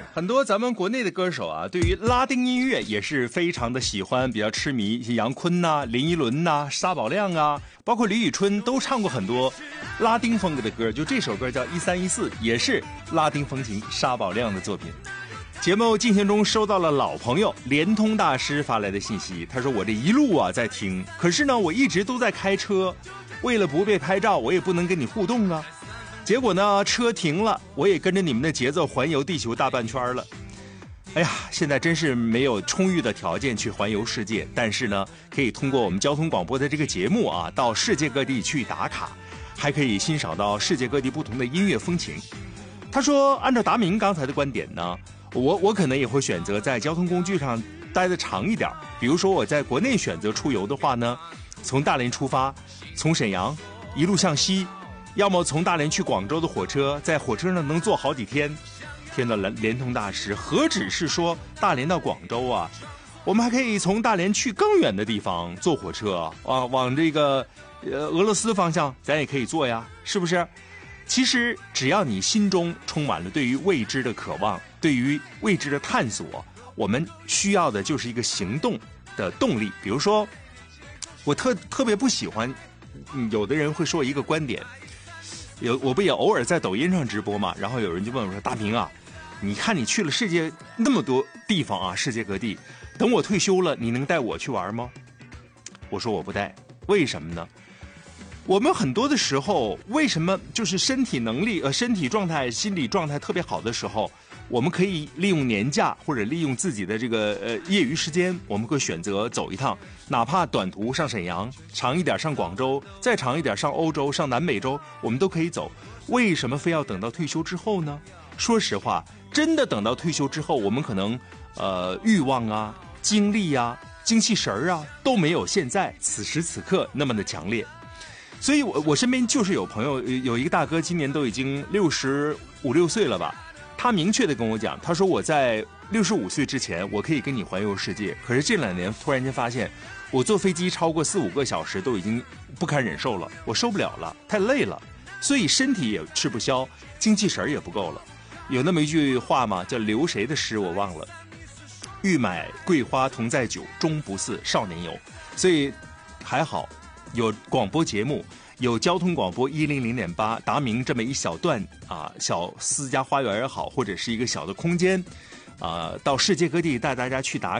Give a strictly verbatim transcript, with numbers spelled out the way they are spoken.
很多咱们国内的歌手啊，对于拉丁音乐也是非常的喜欢，比较痴迷。一些杨坤呐、啊、林依轮呐、啊、沙宝亮啊，包括李宇春都唱过很多拉丁风格的歌。就这首歌叫《一三一四》，也是拉丁风情沙宝亮的作品。节目进行中收到了老朋友联通大师发来的信息，他说我这一路啊在听，可是呢我一直都在开车，为了不被拍照，我也不能跟你互动啊。结果呢车停了，我也跟着你们的节奏环游地球大半圈了。哎呀，现在真是没有充裕的条件去环游世界，但是呢可以通过我们交通广播的这个节目啊，到世界各地去打卡，还可以欣赏到世界各地不同的音乐风情。他说按照达明刚才的观点呢，我我可能也会选择在交通工具上待得长一点。比如说我在国内选择出游的话呢，从大连出发，从沈阳一路向西，要么从大连去广州的火车，在火车上能坐好几天。天呐，联通大师，何止是说大连到广州啊，我们还可以从大连去更远的地方坐火车啊，往这个呃俄罗斯方向咱也可以坐呀，是不是？其实只要你心中充满了对于未知的渴望，对于未知的探索，我们需要的就是一个行动的动力。比如说我特特别不喜欢有的人会说一个观点，有我不也偶尔在抖音上直播嘛，然后有人就问我说，大明啊，你看你去了世界那么多地方啊，世界各地，等我退休了你能带我去玩吗？我说我不带。为什么呢？我们很多的时候为什么就是身体能力呃身体状态心理状态特别好的时候，我们可以利用年假或者利用自己的这个呃业余时间，我们会选择走一趟，哪怕短途上沈阳，长一点上广州，再长一点上欧洲上南美洲，我们都可以走。为什么非要等到退休之后呢？说实话，真的等到退休之后，我们可能呃欲望啊精力啊精气神儿啊都没有现在此时此刻那么的强烈。所以我我身边就是有朋友，有一个大哥今年都已经六十五六岁了吧，他明确的跟我讲，他说我在六十五岁之前我可以跟你环游世界，可是这两年突然间发现我坐飞机超过四五个小时都已经不堪忍受了，我受不了了，太累了，所以身体也吃不消，精气神也不够了。有那么一句话嘛，叫刘谁的诗我忘了，欲买桂花同载酒，终不似少年游。所以还好有广播节目，有交通广播一零零点八达明这么一小段啊，小私家花园也好，或者是一个小的空间啊，到世界各地带大家去打